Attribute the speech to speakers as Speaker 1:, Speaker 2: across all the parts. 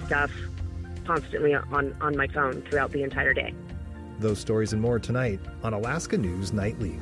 Speaker 1: stuff constantly on my phone throughout the entire day.
Speaker 2: Those stories and more tonight on Alaska News Nightly.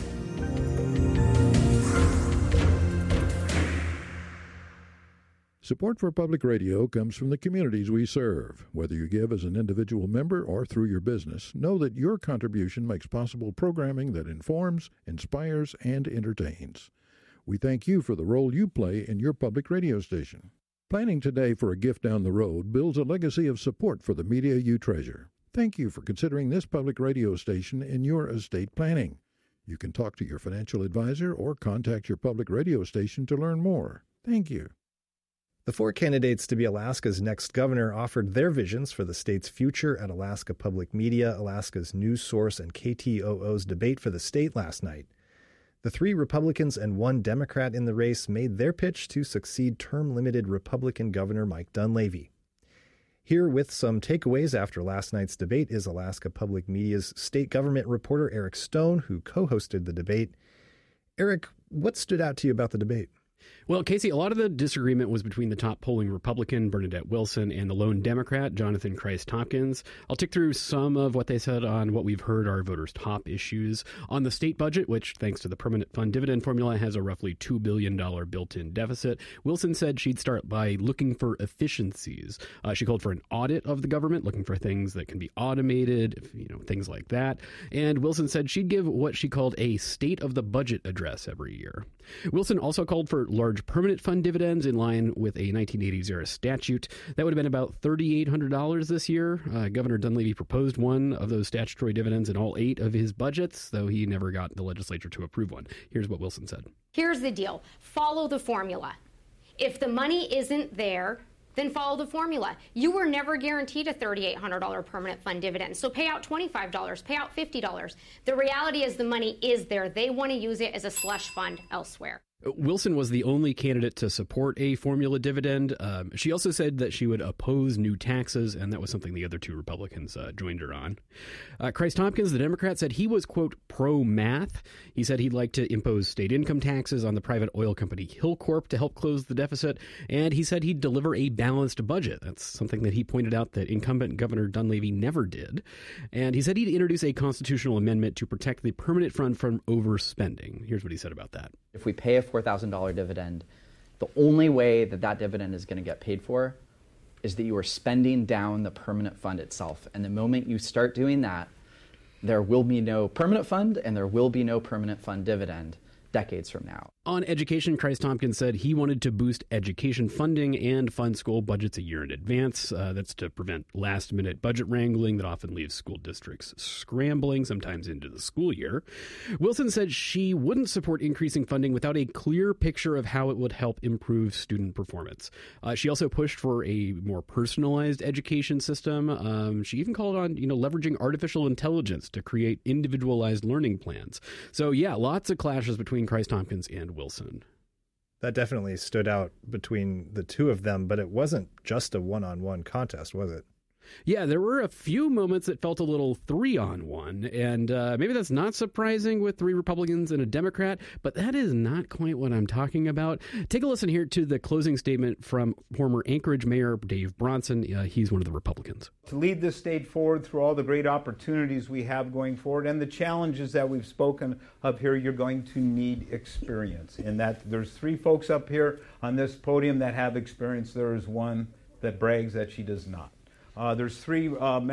Speaker 3: Support for public radio comes from the communities we serve. Whether you give as an individual member or through your business, know that your contribution makes possible programming that informs, inspires, and entertains. We thank you for the role you play in your public radio station. Planning today for a gift down the road builds a legacy of support for the media you treasure. Thank you for considering this public radio station in your estate planning. You can talk to your financial advisor or contact your public radio station to learn more. Thank you.
Speaker 2: The 4 candidates to be Alaska's next governor offered their visions for the state's future at Alaska Public Media, Alaska's news source, and KTOO's debate for the state last night. The 3 Republicans and 1 Democrat in the race made their pitch to succeed term-limited Republican Governor Mike Dunleavy. Here with some takeaways after last night's debate is Alaska Public Media's state government reporter Eric Stone, who co-hosted the debate. Eric, what stood out to you about the debate?
Speaker 4: Well, Casey, a lot of the disagreement was between the top polling Republican, Bernadette Wilson, and the lone Democrat, Jonathan Christ-Hopkins. I'll tick through some of what they said on what we've heard are voters' top issues. On the state budget, which, thanks to the permanent fund dividend formula, has a roughly $2 billion built-in deficit, Wilson said she'd start by looking for efficiencies. She called for an audit of the government, looking for things that can be automated, things like that. And Wilson said she'd give what she called a state of the budget address every year. Wilson also called for large permanent fund dividends in line with a 1980s era statute. That would have been about $3,800 this year. Governor Dunleavy proposed one of those statutory dividends in all 8 of his budgets, though he never got the legislature to approve one. Here's what Wilson said.
Speaker 5: Here's the deal. Follow the formula. If the money isn't there, then follow the formula. You were never guaranteed a $3,800 permanent fund dividend, so pay out $25, pay out $50. The reality is the money is there. They want to use it as a slush fund elsewhere.
Speaker 4: Wilson was the only candidate to support a formula dividend. She also said that she would oppose new taxes, and that was something the other 2 Republicans joined her on. Christ-Hopkins, the Democrat, said he was, quote, pro-math. He said he'd like to impose state income taxes on the private oil company Hilcorp to help close the deficit, and he said he'd deliver a balanced budget. That's something that he pointed out that incumbent Governor Dunleavy never did. And he said he'd introduce a constitutional amendment to protect the permanent fund from overspending. Here's what he said about that.
Speaker 6: If we pay a $4,000 dividend, the only way that dividend is going to get paid for is that you are spending down the permanent fund itself. And the moment you start doing that, there will be no permanent fund and there will be no permanent fund dividend decades from now.
Speaker 4: On education, Christ-Hopkins said he wanted to boost education funding and fund school budgets a year in advance. That's to prevent last-minute budget wrangling that often leaves school districts scrambling, sometimes into the school year. Wilson said she wouldn't support increasing funding without a clear picture of how it would help improve student performance. She also pushed for a more personalized education system. She even called on, leveraging artificial intelligence to create individualized learning plans. So, yeah, lots of clashes between Christ-Hopkins and Wilson.
Speaker 2: That definitely stood out between the 2 of them, but it wasn't just a one-on-one contest, was it?
Speaker 4: Yeah, there were a few moments that felt a little 3-on-1, and maybe that's not surprising with 3 Republicans and a Democrat, but that is not quite what I'm talking about. Take a listen here to the closing statement from former Anchorage Mayor Dave Bronson. He's one of the Republicans.
Speaker 7: To lead this state forward through all the great opportunities we have going forward and the challenges that we've spoken of here, you're going to need experience. In that there's 3 folks up here on this podium that have experience. There is one that brags that she does not. There's 3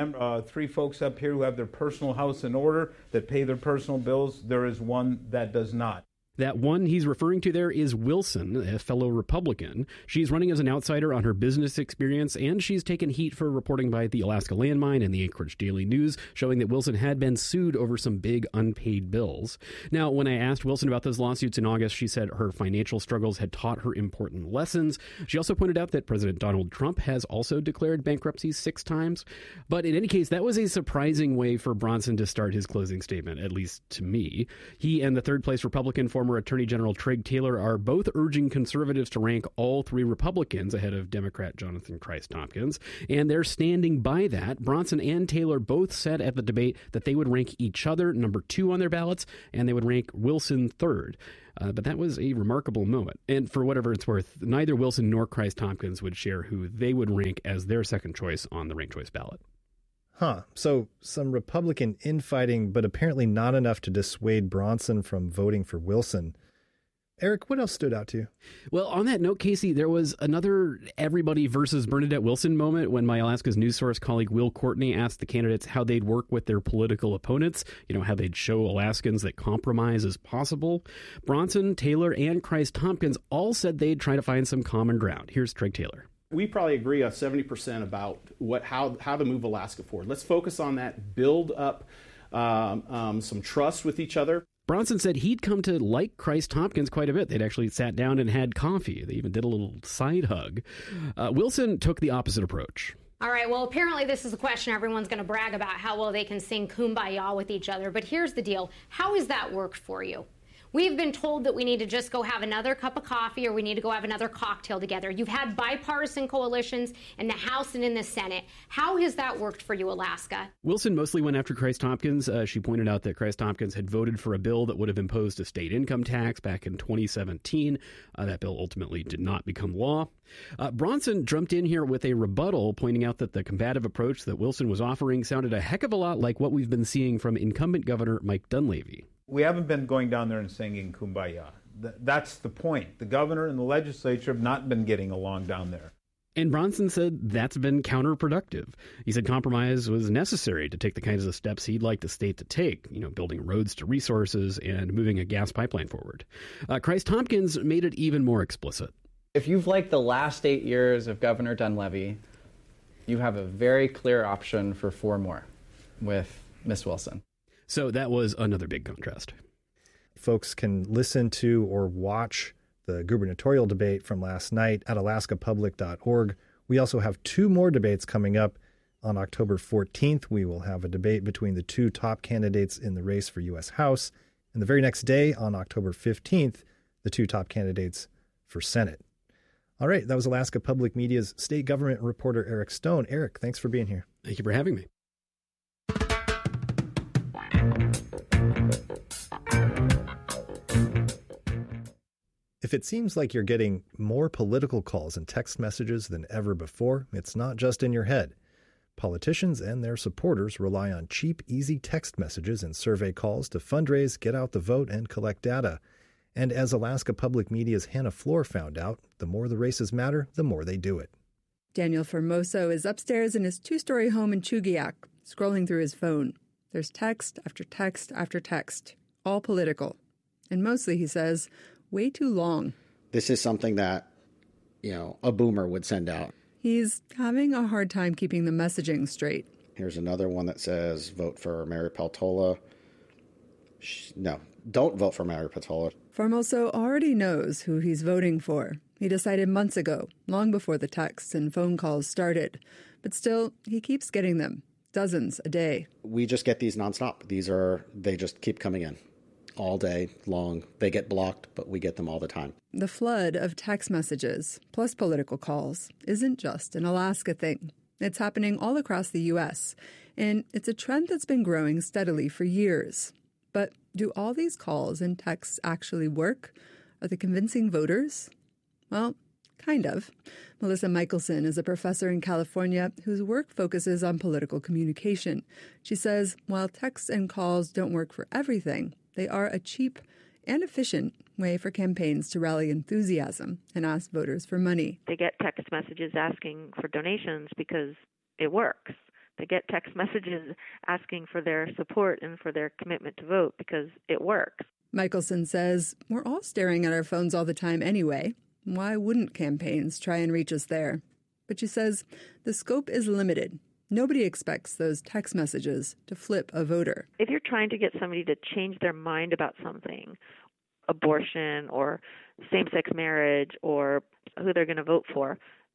Speaker 7: folks up here who have their personal house in order, that pay their personal bills. There is one that does not.
Speaker 4: That one he's referring to there is Wilson, a fellow Republican. She's running as an outsider on her business experience, and she's taken heat for reporting by the Alaska Landmine and the Anchorage Daily News, showing that Wilson had been sued over some big unpaid bills. Now, when I asked Wilson about those lawsuits in August, she said her financial struggles had taught her important lessons. She also pointed out that President Donald Trump has also declared bankruptcy 6 times. But in any case, that was a surprising way for Bronson to start his closing statement, at least to me. He and the third-place Republican former former Attorney General Treg Taylor are both urging conservatives to rank all three Republicans ahead of Democrat Jonathan Christ-Hopkins, and they're standing by that. Bronson and Taylor both said at the debate that they would rank each other number 2 on their ballots, and they would rank Wilson third. But that was a remarkable moment. And for whatever it's worth, neither Wilson nor Christ-Hopkins would share who they would rank as their second choice on the ranked choice ballot.
Speaker 2: So some Republican infighting, but apparently not enough to dissuade Bronson from voting for Wilson. Eric, what else stood out to you?
Speaker 4: Well, on that note, Casey, there was another everybody versus Bernadette Wilson moment when my Alaska's News Source colleague Will Courtney asked the candidates how they'd work with their political opponents, how they'd show Alaskans that compromise is possible. Bronson, Taylor, and Christ-Hopkins all said they'd try to find some common ground. Here's Treg Taylor.
Speaker 8: We probably agree on 70% about how to move Alaska forward. Let's focus on that, build up some trust with each other.
Speaker 4: Bronson said he'd come to like Christ-Hopkins quite a bit. They'd actually sat down and had coffee. They even did a little side hug. Wilson took the opposite approach.
Speaker 5: All right, well, apparently this is a question everyone's going to brag about, how well they can sing Kumbaya with each other. But here's the deal. How has that worked for you? We've been told that we need to just go have another cup of coffee or we need to go have another cocktail together. You've had bipartisan coalitions in the House and in the Senate. How has that worked for you, Alaska?
Speaker 4: Wilson mostly went after Christ-Hopkins. She pointed out that Christ-Hopkins had voted for a bill that would have imposed a state income tax back in 2017. That bill ultimately did not become law. Bronson jumped in here with a rebuttal, pointing out that the combative approach that Wilson was offering sounded a heck of a lot like what we've been seeing from incumbent Governor Mike Dunleavy.
Speaker 7: We haven't been going down there and singing Kumbaya. That's the point. The governor and the legislature have not been getting along down there.
Speaker 4: And Bronson said that's been counterproductive. He said compromise was necessary to take the kinds of steps he'd like the state to take, building roads to resources and moving a gas pipeline forward. Christ-Hopkins made it even more explicit.
Speaker 6: If you've liked the last 8 years of Governor Dunleavy, you have a very clear option for 4 more with Miss Wilson.
Speaker 4: So that was another big contrast.
Speaker 2: Folks can listen to or watch the gubernatorial debate from last night at alaskapublic.org. We also have 2 more debates coming up. On October 14th, we will have a debate between the 2 top candidates in the race for U.S. House. And the very next day, on October 15th, the 2 top candidates for Senate. All right, that was Alaska Public Media's state government reporter, Eric Stone. Eric, thanks for being here.
Speaker 4: Thank you for having me.
Speaker 2: If it seems like you're getting more political calls and text messages than ever before, it's not just in your head. Politicians and their supporters rely on cheap, easy text messages and survey calls to fundraise, get out the vote, and collect data. And as Alaska Public Media's Hannah Floor found out, the more the races matter, the more they do it.
Speaker 9: Daniel Formoso is upstairs in his 2-story home in Chugiak, scrolling through his phone. There's text after text after text, all political. And mostly, he says, way too long.
Speaker 10: This is something that, a boomer would send out.
Speaker 9: He's having a hard time keeping the messaging straight.
Speaker 10: Here's another one that says, vote for Mary Peltola. No, don't vote for Mary Peltola.
Speaker 9: Formoso already knows who he's voting for. He decided months ago, long before the texts and phone calls started. But still, he keeps getting them, dozens a day.
Speaker 10: We just get these nonstop. They just keep coming in. All day long. They get blocked, but we get them all the time.
Speaker 9: The flood of text messages, plus political calls, isn't just an Alaska thing. It's happening all across the U.S., and it's a trend that's been growing steadily for years. But do all these calls and texts actually work? Are they convincing voters? Well, kind of. Melissa Michelson is a professor in California whose work focuses on political communication. She says while texts and calls don't work for everything, they are a cheap and efficient way for campaigns to rally enthusiasm and ask voters for money.
Speaker 1: They get text messages asking for donations because it works. They get text messages asking for their support and for their commitment to vote because it works.
Speaker 9: Michelson says we're all staring at our phones all the time anyway. Why wouldn't campaigns try and reach us there? But she says the scope is limited. Nobody expects those text messages to flip a voter.
Speaker 1: If you're trying to get somebody to change their mind about something, abortion or same-sex marriage or who they're going to vote for,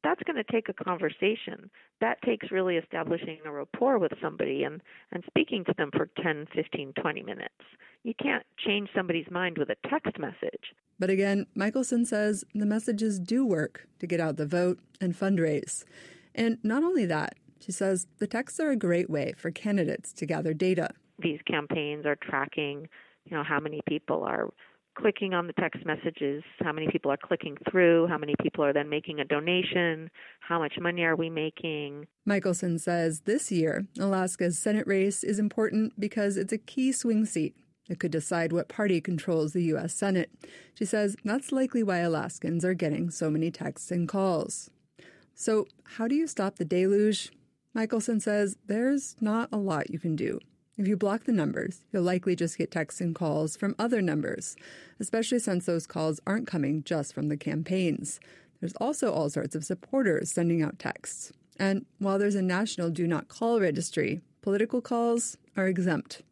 Speaker 1: that's going to take a conversation. That takes really establishing a rapport with somebody and speaking to them for 10, 15, 20 minutes. You can't change somebody's mind with a text message.
Speaker 9: But again, Michelson says the messages do work to get out the vote and fundraise. And not only that, she says the texts are a great way for candidates to gather data.
Speaker 1: These campaigns are tracking, how many people are clicking on the text messages, how many people are clicking through, how many people are then making a donation, how much money are we making.
Speaker 9: Michelson says this year, Alaska's Senate race is important because it's a key swing seat. It could decide what party controls the U.S. Senate. She says that's likely why Alaskans are getting so many texts and calls. So how do you stop the deluge? Michelson says there's not a lot you can do. If you block the numbers, you'll likely just get texts and calls from other numbers, especially since those calls aren't coming just from the campaigns. There's also all sorts of supporters sending out texts. And while there's a national do not call registry, political calls are exempt.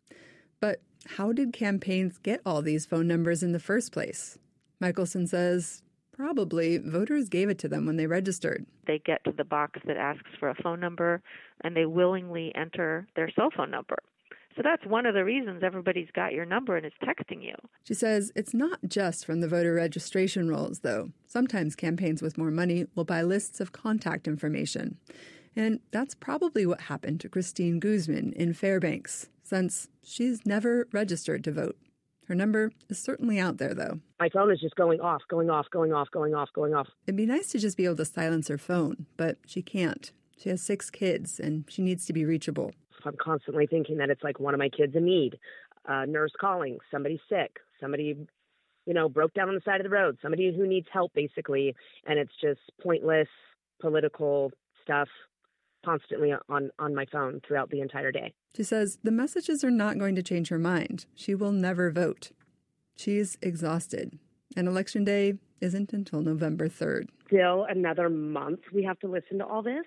Speaker 9: But how did campaigns get all these phone numbers in the first place? Michelson says probably voters gave it to them when they registered.
Speaker 1: They get to the box that asks for a phone number, and they willingly enter their cell phone number. So that's one of the reasons everybody's got your number and is texting you.
Speaker 9: She says it's not just from the voter registration rolls, though. Sometimes campaigns with more money will buy lists of contact information. And that's probably what happened to Christine Guzman in Fairbanks, since she's never registered to vote. Her number is certainly out there, though.
Speaker 11: My phone is just going off, going off, going off, going off, going off.
Speaker 9: It'd be nice to just be able to silence her phone, but she can't. She has 6 kids, and she needs to be reachable.
Speaker 11: I'm constantly thinking that it's like one of my kids in need, nurse calling, somebody sick, somebody, broke down on the side of the road, somebody who needs help, basically, and it's just pointless political stuff constantly on my phone throughout the entire day.
Speaker 9: She says the messages are not going to change her mind. She will never vote. She's exhausted, and Election Day isn't until November 3rd.
Speaker 11: Still another month we have to listen to all this.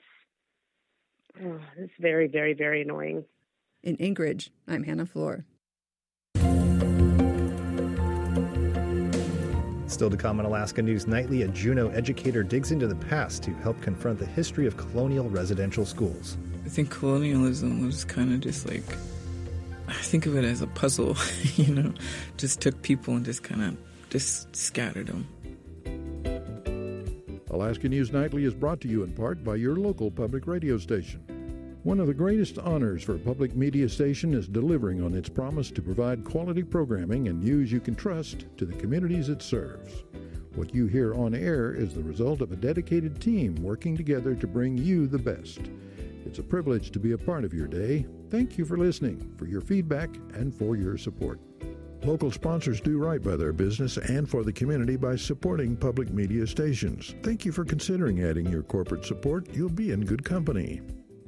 Speaker 11: Oh, it's very, very, very annoying.
Speaker 9: In Anchorage, I'm Hannah Floor.
Speaker 2: Still to come on Alaska News Nightly, a Juneau educator digs into the past to help confront the history of colonial residential schools.
Speaker 12: I think colonialism was kind of just like, I think of it as a puzzle, just took people and just scattered them.
Speaker 3: Alaska News Nightly is brought to you in part by your local public radio station. One of the greatest honors for a public media station is delivering on its promise to provide quality programming and news you can trust to the communities it serves. What you hear on air is the result of a dedicated team working together to bring you the best. It's a privilege to be a part of your day. Thank you for listening, for your feedback, and for your support. Local sponsors do right by their business and for the community by supporting public media stations. Thank you for considering adding your corporate support. You'll be in good company.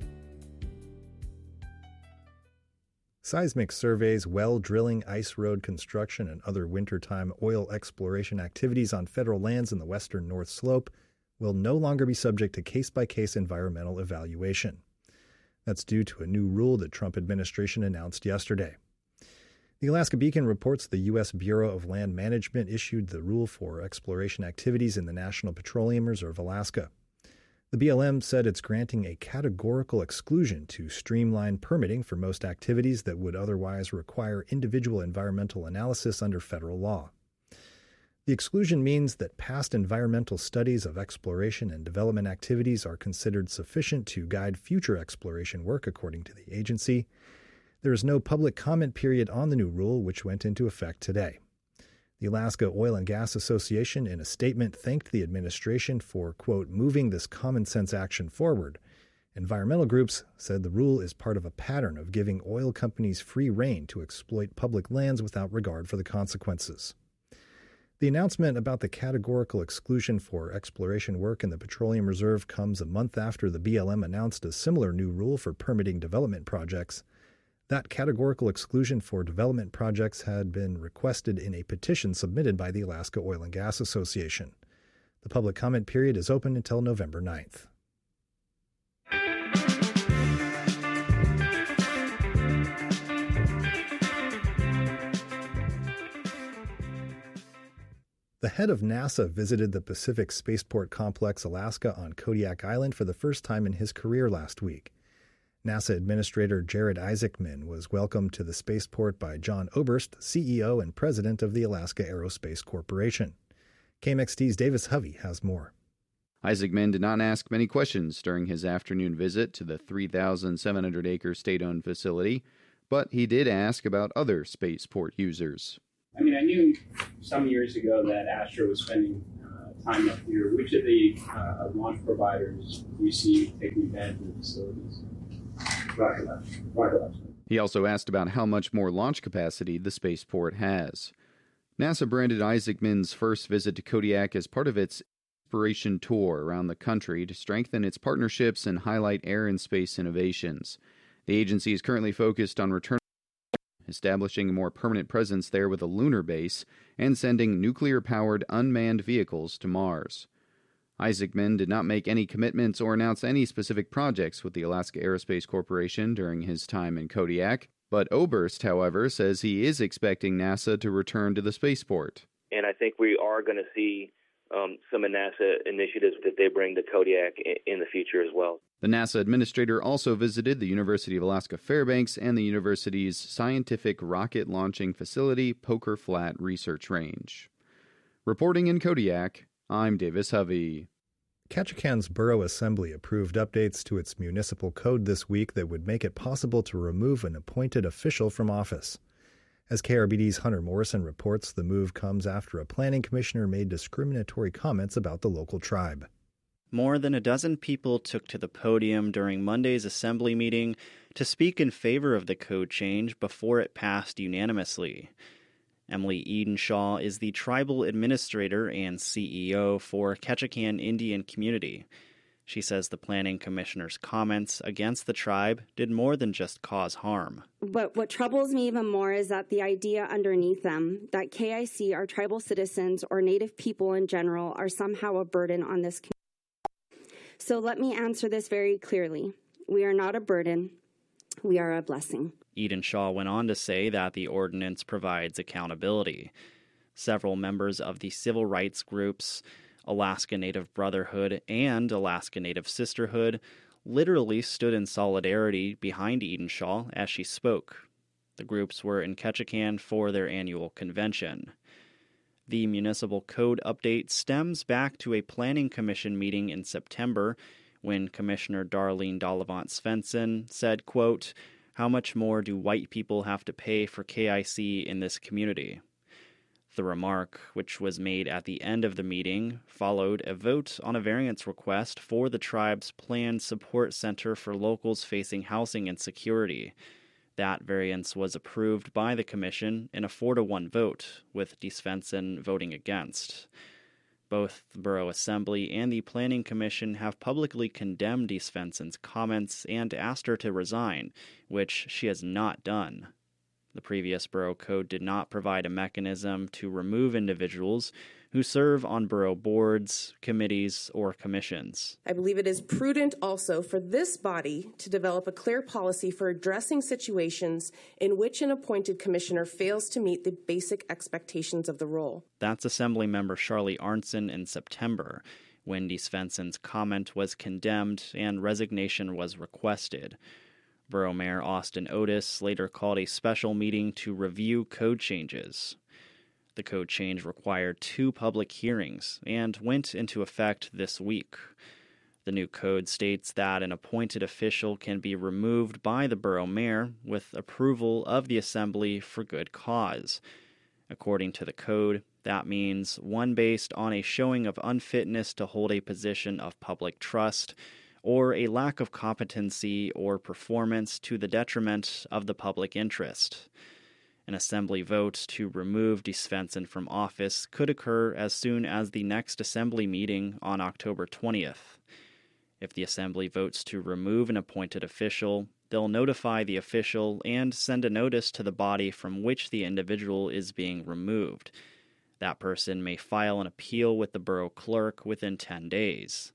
Speaker 2: Seismic surveys, well drilling, ice road construction, and other wintertime oil exploration activities on federal lands in the western North Slope will no longer be subject to case-by-case environmental evaluation. That's due to a new rule the Trump administration announced yesterday. The Alaska Beacon reports the U.S. Bureau of Land Management issued the rule for exploration activities in the National Petroleum Reserve, Alaska. The BLM said it's granting a categorical exclusion to streamline permitting for most activities that would otherwise require individual environmental analysis under federal law. The exclusion means that past environmental studies of exploration and development activities are considered sufficient to guide future exploration work, according to the agency. There is no public comment period on the new rule, which went into effect today. The Alaska Oil and Gas Association, in a statement, thanked the administration for, quote, moving this common sense action forward. Environmental groups said the rule is part of a pattern of giving oil companies free rein to exploit public lands without regard for the consequences. The announcement about the categorical exclusion for exploration work in the Petroleum Reserve comes a month after the BLM announced a similar new rule for permitting development projects. That categorical exclusion for development projects had been requested in a petition submitted by the Alaska Oil and Gas Association. The public comment period is open until November 9th. The head of NASA visited the Pacific Spaceport Complex, Alaska on Kodiak Island for the first time in his career last week. NASA Administrator Jared Isaacman was welcomed to the spaceport by John Oberst, CEO and President of the Alaska Aerospace Corporation. KMXT's Davis Hovey has more.
Speaker 13: Isaacman did not ask many questions during his afternoon visit to the 3,700-acre state-owned facility, but he did ask about other spaceport users.
Speaker 14: I mean, I knew some years ago that Astra was spending time up here. Which of the launch providers do you see taking advantage of the facilities? Rocket Lab.
Speaker 13: He also asked about how much more launch capacity the spaceport has. NASA branded Isaacman's first visit to Kodiak as part of its Inspiration Tour around the country to strengthen its partnerships and highlight air and space innovations. The agency is currently focused on establishing a more permanent presence there with a lunar base, and sending nuclear-powered unmanned vehicles to Mars. Isaacman did not make any commitments or announce any specific projects with the Alaska Aerospace Corporation during his time in Kodiak, but Oberst, however, says he is expecting NASA to return to the spaceport.
Speaker 15: And I think we are going to see some of NASA initiatives that they bring to Kodiak in the future as well.
Speaker 13: The NASA administrator also visited the University of Alaska Fairbanks and the university's scientific rocket launching facility, Poker Flat Research Range. Reporting in Kodiak, I'm Davis Hovey.
Speaker 2: Ketchikan's Borough Assembly approved updates to its municipal code this week that would make it possible to remove an appointed official from office. As KRBD's Hunter Morrison reports, the move comes after a planning commissioner made discriminatory comments about the local tribe.
Speaker 16: More than a dozen people took to the podium during Monday's assembly meeting to speak in favor of the code change before it passed unanimously. Emily Edenshaw is the tribal administrator and CEO for Ketchikan Indian Community. She says the planning commissioner's comments against the tribe did more than just cause harm.
Speaker 17: But what troubles me even more is that the idea underneath them, that KIC, our tribal citizens, or Native people in general, are somehow a burden on this community. So let me answer this very clearly. We are not a burden. We are a blessing.
Speaker 16: Edenshaw went on to say that the ordinance provides accountability. Several members of the civil rights groups, Alaska Native Brotherhood and Alaska Native Sisterhood, literally stood in solidarity behind Edenshaw as she spoke. The groups were in Ketchikan for their annual convention. The municipal code update stems back to a planning commission meeting in September when Commissioner Darlene Dollivant-Svensson said, quote, "How much more do white people have to pay for KIC in this community?" The remark, which was made at the end of the meeting, followed a vote on a variance request for the tribe's planned support center for locals facing housing insecurity. That variance was approved by the commission in a 4-1 vote, with Svensson voting against. Both the Borough Assembly and the Planning Commission have publicly condemned Svensson's comments and asked her to resign, which she has not done. The previous borough code did not provide a mechanism to remove individuals who serve on borough boards, committees, or commissions.
Speaker 18: I believe it is prudent also for this body to develop a clear policy for addressing situations in which an appointed commissioner fails to meet the basic expectations of the role.
Speaker 16: That's Assemblymember Charlie Arnson in September, when Svensson's comment was condemned and resignation was requested. Borough Mayor Austin Otis later called a special meeting to review code changes. The code change required 2 public hearings and went into effect this week. The new code states that an appointed official can be removed by the borough mayor with approval of the assembly for good cause. According to the code, that means one based on a showing of unfitness to hold a position of public trust, or a lack of competency or performance to the detriment of the public interest. An assembly vote to remove Svensson from office could occur as soon as the next assembly meeting on October 20th. If the assembly votes to remove an appointed official, they'll notify the official and send a notice to the body from which the individual is being removed. That person may file an appeal with the borough clerk within 10 days.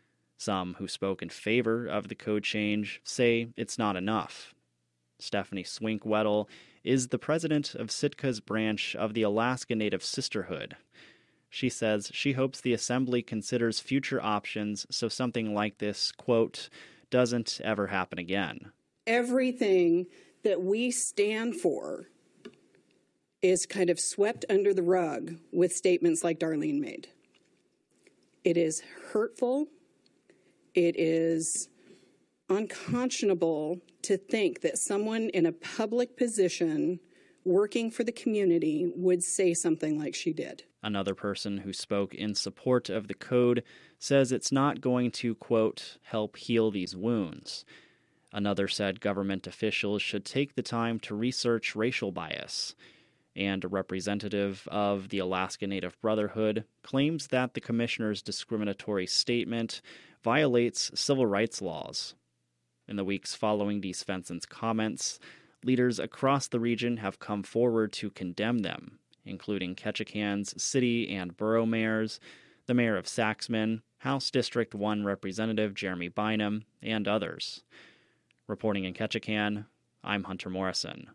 Speaker 16: Some who spoke in favor of the code change say it's not enough. Stephanie Swink-Weddle is the president of Sitka's branch of the Alaska Native Sisterhood. She says she hopes the Assembly considers future options so something like this, quote, doesn't ever happen again.
Speaker 19: Everything that we stand for is kind of swept under the rug with statements like Darlene made. It is hurtful. It is unconscionable to think that someone in a public position working for the community would say something like she did.
Speaker 16: Another person who spoke in support of the code says it's not going to, quote, help heal these wounds. Another said government officials should take the time to research racial bias. And a representative of the Alaska Native Brotherhood claims that the commissioner's discriminatory statement violates civil rights laws. In the weeks following Dee Svensson's comments, leaders across the region have come forward to condemn them, including Ketchikan's city and borough mayors, the mayor of Saxman, House District 1 Representative Jeremy Bynum, and others. Reporting in Ketchikan, I'm Hunter Morrison.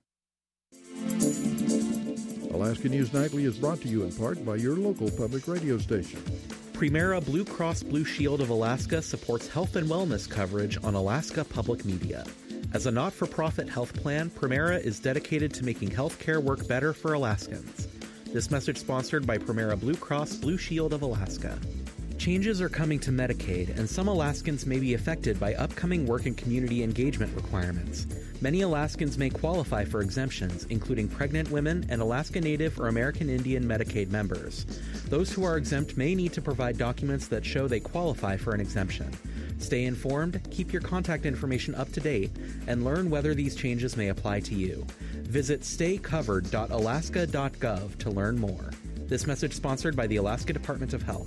Speaker 3: Alaska News Nightly is brought to you in part by your local public radio station.
Speaker 20: Premera Blue Cross Blue Shield of Alaska supports health and wellness coverage on Alaska Public Media. As a not-for-profit health plan, Premera is dedicated to making health care work better for Alaskans. This message sponsored by Premera Blue Cross Blue Shield of Alaska. Changes are coming to Medicaid, and some Alaskans may be affected by upcoming work and community engagement requirements. Many Alaskans may qualify for exemptions, including pregnant women and Alaska Native or American Indian Medicaid members. Those who are exempt may need to provide documents that show they qualify for an exemption. Stay informed, keep your contact information up to date, and learn whether these changes may apply to you. Visit staycovered.alaska.gov to learn more. This message sponsored by the Alaska Department of Health.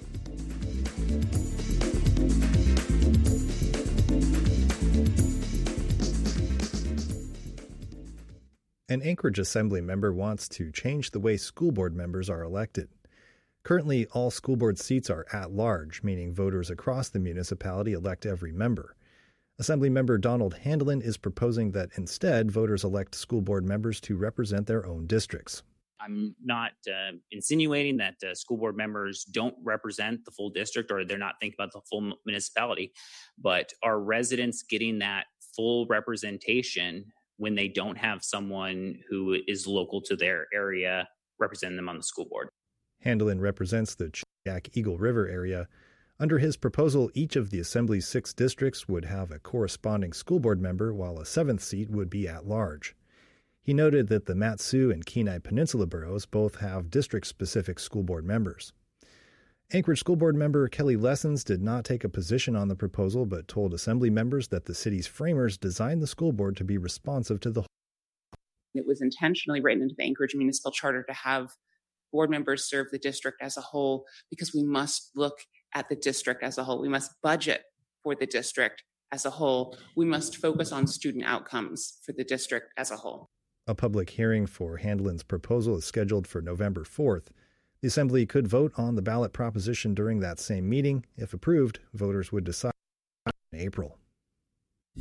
Speaker 2: An Anchorage Assembly member wants to change the way school board members are elected. Currently, all school board seats are at-large, meaning voters across the municipality elect every member. Assemblymember Donald Handelin is proposing that instead, voters elect school board members to represent their own districts.
Speaker 21: I'm not insinuating that school board members don't represent the full district or they're not thinking about the full municipality, but are residents getting that full representation when they don't have someone who is local to their area representing them on the school board?
Speaker 2: Handelin represents the Chilliwack-Eagle River area. Under his proposal, each of the Assembly's 6 districts would have a corresponding school board member, while a 7th seat would be at large. He noted that the Mat-Su and Kenai Peninsula boroughs both have district-specific school board members. Anchorage School Board member Kelly Lessons did not take a position on the proposal, but told Assembly members that the city's framers designed the school board to be responsive to the whole.
Speaker 22: It was intentionally written into the Anchorage Municipal Charter to have board members serve the district as a whole, because we must look at the district as a whole. We must budget for the district as a whole. We must focus on student outcomes for the district as a whole.
Speaker 2: A public hearing for Handelin's proposal is scheduled for November 4th. The Assembly could vote on the ballot proposition during that same meeting. If approved, voters would decide in April.